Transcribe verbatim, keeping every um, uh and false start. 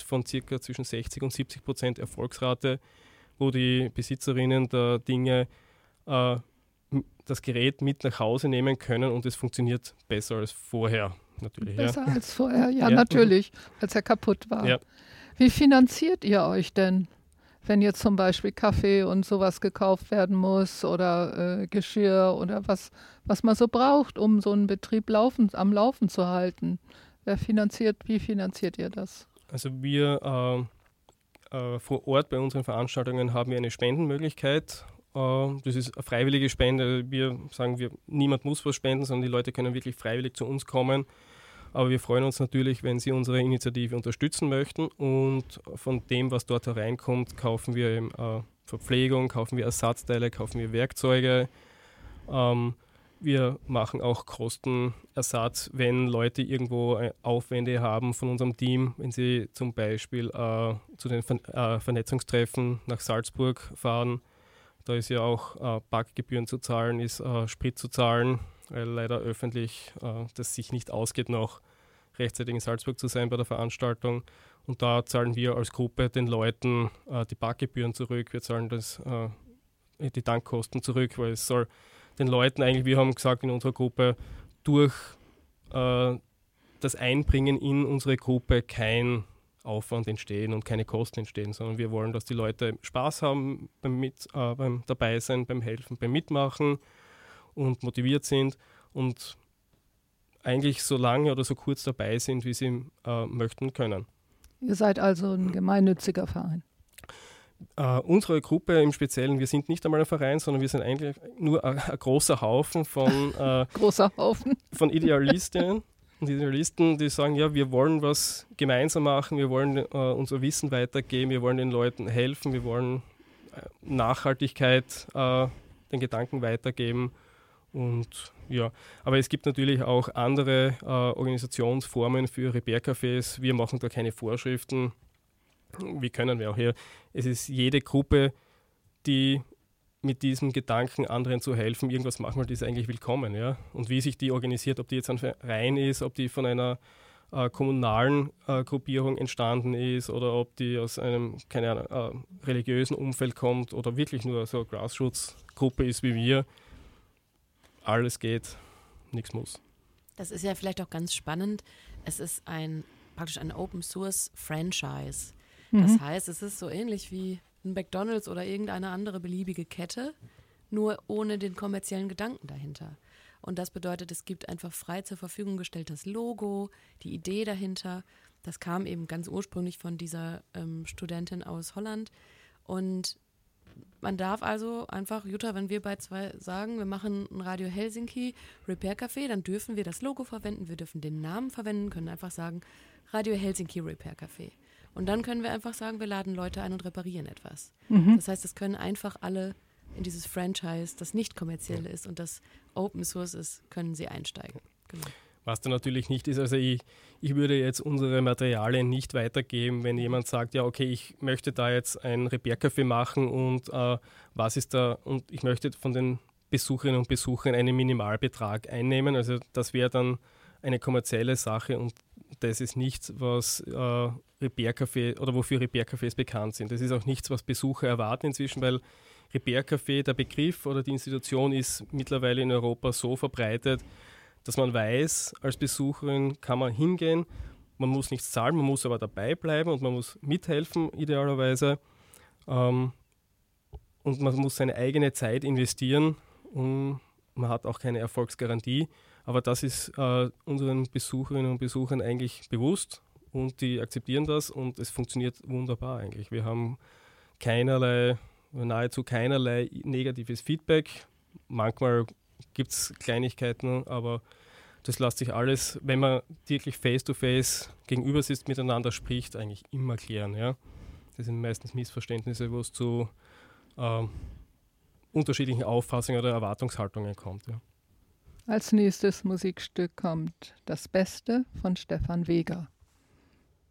von circa zwischen sechzig und siebzig Prozent Erfolgsrate, wo die Besitzerinnen der Dinge äh, das Gerät mit nach Hause nehmen können und es funktioniert besser als vorher. Natürlich, besser ja. als vorher, ja, ja. natürlich, als er kaputt war. Ja. Wie finanziert ihr euch denn, wenn jetzt zum Beispiel Kaffee und sowas gekauft werden muss oder äh, Geschirr oder was, was man so braucht, um so einen Betrieb laufen, am Laufen zu halten? Wer finanziert, wie finanziert ihr das? Also wir äh, äh, vor Ort bei unseren Veranstaltungen haben wir eine Spendenmöglichkeit. Äh, das ist eine freiwillige Spende. Wir sagen, wir, niemand muss was spenden, sondern die Leute können wirklich freiwillig zu uns kommen. Aber wir freuen uns natürlich, wenn Sie unsere Initiative unterstützen möchten. Und von dem, was dort hereinkommt, kaufen wir eben, äh, Verpflegung, kaufen wir Ersatzteile, kaufen wir Werkzeuge. Ähm, wir machen auch Kostenersatz, wenn Leute irgendwo Aufwände haben von unserem Team, wenn sie zum Beispiel äh, zu den Ver- äh, Vernetzungstreffen nach Salzburg fahren. Da ist ja auch äh, Parkgebühren zu zahlen, ist äh, Sprit zu zahlen, weil leider öffentlich äh, das sich nicht ausgeht, noch rechtzeitig in Salzburg zu sein bei der Veranstaltung. Und da zahlen wir als Gruppe den Leuten äh, die Parkgebühren zurück. Wir zahlen das, äh, die Tankkosten zurück, weil es soll den Leuten eigentlich, wir haben gesagt in unserer Gruppe, durch äh, das Einbringen in unsere Gruppe kein Aufwand entstehen und keine Kosten entstehen, sondern wir wollen, dass die Leute Spaß haben beim, Mit, äh, beim Dabeisein, beim Helfen, beim Mitmachen und motiviert sind und eigentlich so lange oder so kurz dabei sind, wie sie äh, möchten können. Ihr seid also ein gemeinnütziger Verein. Uh, unsere Gruppe im Speziellen, wir sind nicht einmal ein Verein, sondern wir sind eigentlich nur ein, ein großer Haufen von, uh, großer Haufen. von Idealistinnen und Idealisten, die sagen, ja, wir wollen was gemeinsam machen, wir wollen uh, unser Wissen weitergeben, wir wollen den Leuten helfen, wir wollen uh, Nachhaltigkeit, uh, den Gedanken weitergeben. Und ja, aber es gibt natürlich auch andere uh, Organisationsformen für Repair-Cafés. Wir machen da keine Vorschriften. Wie können wir auch hier? Es ist jede Gruppe, die mit diesem Gedanken, anderen zu helfen, irgendwas machen will, die ist eigentlich willkommen. Ja? Und wie sich die organisiert, ob die jetzt ein Verein ist, ob die von einer äh, kommunalen äh, Gruppierung entstanden ist oder ob die aus einem, keine Ahnung, äh, religiösen Umfeld kommt oder wirklich nur so eine Grassroots-Gruppe ist wie wir. Alles geht, nichts muss. Das ist ja vielleicht auch ganz spannend. Es ist ein praktisch ein Open-Source-Franchise. Das mhm. heißt, es ist so ähnlich wie ein McDonald's oder irgendeine andere beliebige Kette, nur ohne den kommerziellen Gedanken dahinter. Und das bedeutet, es gibt einfach frei zur Verfügung gestelltes Logo, die Idee dahinter. Das kam eben ganz ursprünglich von dieser ähm, Studentin aus Holland. Und man darf also einfach, Jutta, wenn wir bei zwei sagen, wir machen ein Radio Helsinki Repair Café, dann dürfen wir das Logo verwenden, wir dürfen den Namen verwenden, können einfach sagen Radio Helsinki Repair Café. Und dann können wir einfach sagen, wir laden Leute ein und reparieren etwas. Mhm. Das heißt, es können einfach alle in dieses Franchise, das nicht kommerziell ist und das Open Source ist, können sie einsteigen. Genau. Was da natürlich nicht ist, also ich, ich würde jetzt unsere Materialien nicht weitergeben, wenn jemand sagt, ja okay, ich möchte da jetzt ein Repair-Café machen und äh, was ist da, und ich möchte von den Besucherinnen und Besuchern einen Minimalbetrag einnehmen, also das wäre dann eine kommerzielle Sache und das ist nichts, was äh, Repair-Café oder wofür Repair-Cafés bekannt sind. Das ist auch nichts, was Besucher erwarten inzwischen, weil Repair-Café, der Begriff oder die Institution ist mittlerweile in Europa so verbreitet, dass man weiß, als Besucherin kann man hingehen, man muss nichts zahlen, man muss aber dabei bleiben und man muss mithelfen idealerweise ähm, und man muss seine eigene Zeit investieren und man hat auch keine Erfolgsgarantie, aber das ist äh, unseren Besucherinnen und Besuchern eigentlich bewusst und die akzeptieren das und es funktioniert wunderbar eigentlich. Wir haben keinerlei, nahezu keinerlei negatives Feedback, manchmal gibt es Kleinigkeiten, aber das lässt sich alles, wenn man wirklich face-to-face gegenüber sitzt, miteinander spricht, eigentlich immer klären. Ja? Das sind meistens Missverständnisse, wo es zu ähm, unterschiedlichen Auffassungen oder Erwartungshaltungen kommt. Ja. Als nächstes Musikstück kommt Das Beste von Stefan Weger.